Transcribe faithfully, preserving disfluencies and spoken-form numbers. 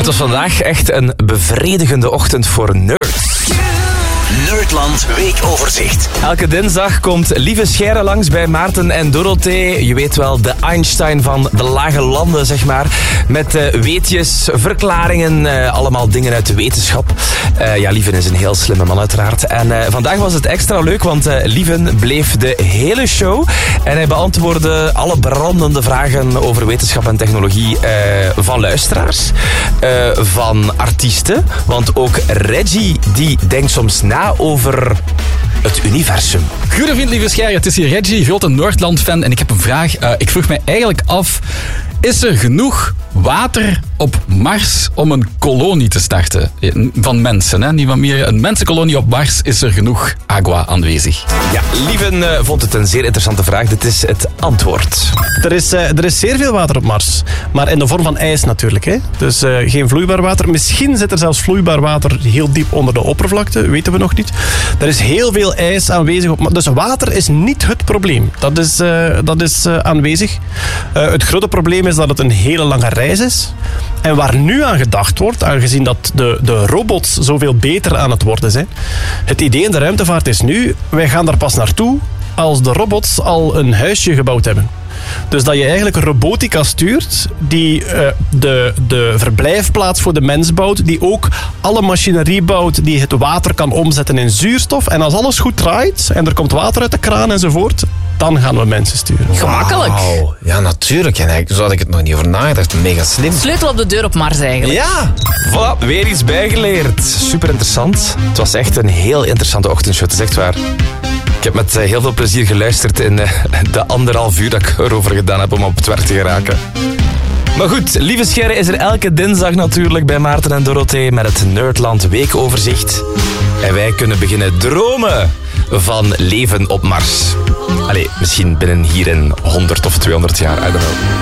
Het was vandaag echt een bevredigende ochtend voor nerds. Nerdland Weekoverzicht. Elke dinsdag komt Lieve Scheire langs bij Maarten en Dorothee. Je weet wel, de Einstein van de lage landen, zeg maar. Met uh, weetjes, verklaringen, uh, allemaal dingen uit de wetenschap. Uh, ja, Lieven is een heel slimme man uiteraard. En uh, vandaag was het extra leuk, want uh, Lieven bleef de hele show. En hij beantwoordde alle brandende vragen over wetenschap en technologie uh, van luisteraars. Uh, van artiesten. Want ook Reggie, die denkt soms na over het universum. Goedemiddag, lieve Scheire. Het is hier Reggie, grote Noordland-fan. En ik heb een vraag. Uh, ik vroeg mij eigenlijk af... Is er genoeg water op Mars om een kolonie te starten? Van mensen, hè? Niet van meer. Een mensenkolonie op Mars, is er genoeg agua aanwezig? Ja, Lieven uh, vond het een zeer interessante vraag. Dit is het antwoord. Er is, uh, er is zeer veel water op Mars. Maar in de vorm van ijs natuurlijk. Hè? Dus uh, geen vloeibaar water. Misschien zit er zelfs vloeibaar water heel diep onder de oppervlakte. Weten we nog niet. Er is heel veel ijs aanwezig op Mars. Dus water is niet het probleem. Dat is, uh, dat is uh, aanwezig. Uh, het grote probleem is dat het een hele lange reis is. En waar nu aan gedacht wordt, aangezien dat de, de robots zoveel beter aan het worden zijn. Het idee in de ruimtevaart is nu, wij gaan daar pas naartoe als de robots al een huisje gebouwd hebben. Dus dat je eigenlijk een robotica stuurt die uh, de, de verblijfplaats voor de mens bouwt, die ook alle machinerie bouwt die het water kan omzetten in zuurstof. En als alles goed draait en er komt water uit de kraan enzovoort, dan gaan we mensen sturen. Gemakkelijk. Wow. Ja, natuurlijk. En eigenlijk, zo had ik het nog niet over nagedacht. Mega slim. Sleutel op de deur op Mars eigenlijk. Ja. Voilà, weer iets bijgeleerd. Super interessant. Het was echt een heel interessante ochtendshow, het is echt waar. Ik heb met heel veel plezier geluisterd in de anderhalf uur dat ik erover gedaan heb om op het werk te geraken. Maar goed, Lieve Scheire is er elke dinsdag natuurlijk bij Maarten en Dorothee met het Nerdland Weekoverzicht. En wij kunnen beginnen dromen van leven op Mars. Allee, misschien binnen hier in honderd of tweehonderd jaar, I don't know.